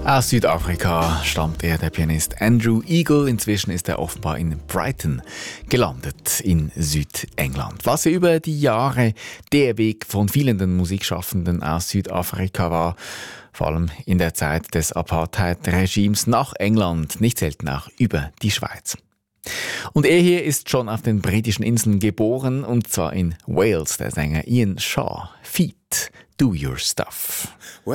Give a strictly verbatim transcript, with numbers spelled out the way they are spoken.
Aus Südafrika stammt er, der Pianist Andrew Eagle. Inzwischen ist er offenbar in Brighton gelandet, in Südengland. Was ja über die Jahre der Weg von vielen Musikschaffenden aus Südafrika war, vor allem in der Zeit des Apartheid-Regimes nach England, nicht selten auch über die Schweiz. Und er hier ist schon auf den britischen Inseln geboren, und zwar in Wales, der Sänger Ian Shaw. Feet, do your stuff.